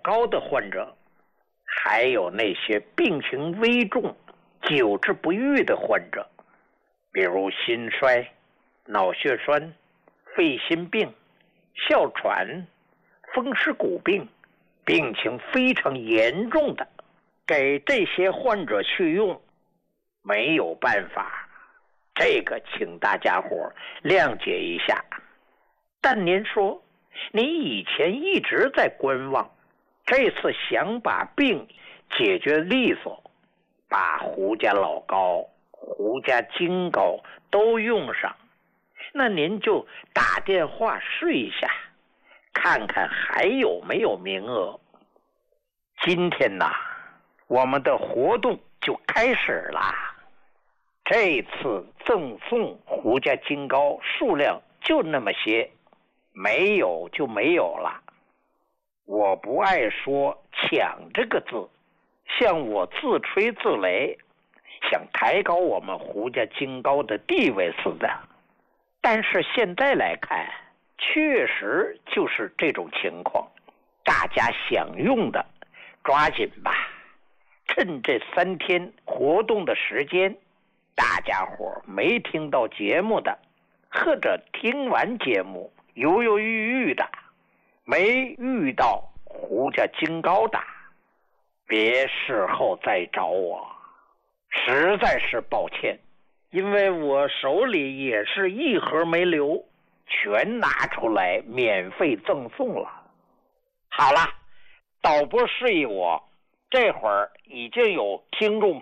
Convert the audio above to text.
高的患者，还有那些病情危重、久治不愈的患者，比如心衰、脑血栓、肺心病、哮喘、风湿骨病，病情非常严重的，给这些患者去用没有办法，这个请大家伙谅解一下。但您说你以前一直在观望，这次想把病解决利索，把胡家老膏、胡家金膏都用上，那您就打电话试一下，看看还有没有名额。今天呐，我们的活动就开始了。这次赠送胡家金膏数量就那么些，没有就没有了。我不爱说抢这个字，像我自吹自擂，想抬高我们胡家金膏的地位似的。但是现在来看，确实就是这种情况，大家想用的抓紧吧，趁这3天活动的时间，大家伙没听到节目的，或者听完节目犹犹豫豫的，没遇到胡家金膏的，别事后再找我，实在是抱歉，因为我手里也是一盒没留，全拿出来免费赠送了。好了，导播示意我，这会儿已经有听众